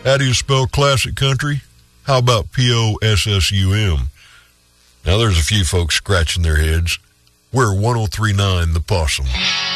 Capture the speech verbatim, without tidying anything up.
How do you spell classic country? How about P O S S U M? Now there's a few folks scratching their heads. We're one oh three point nine The Possum.